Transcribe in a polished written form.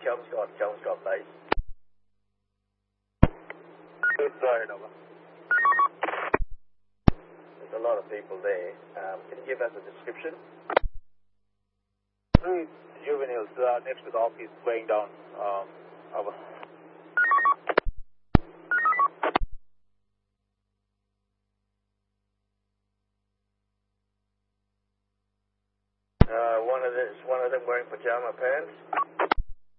Chelmsford base. Sorry, over. There's a lot of people there. Can you give us a description? 3 juveniles next to the office laying down. Over. One of them wearing pajama pants.